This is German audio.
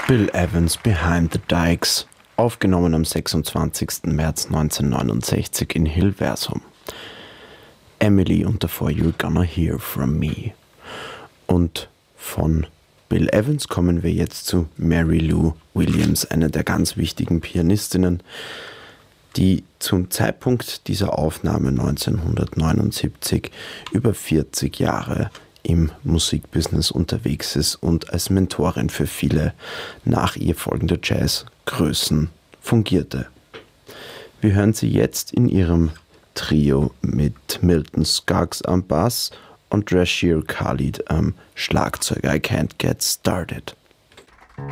Bill Evans Behind the Dykes, aufgenommen am 26. März 1969 in Hilversum. Emily und davor You're Gonna Hear From Me. Und von Bill Evans kommen wir jetzt zu Mary Lou Williams, einer der ganz wichtigen Pianistinnen, die zum Zeitpunkt dieser Aufnahme 1979 über 40 Jahre im Musikbusiness unterwegs ist und als Mentorin für viele nach ihr folgende Jazzgrößen fungierte. Wir hören sie jetzt in ihrem Trio mit Milton Skaggs am Bass und Rashir Khalid am Schlagzeug. I Can't Get Started.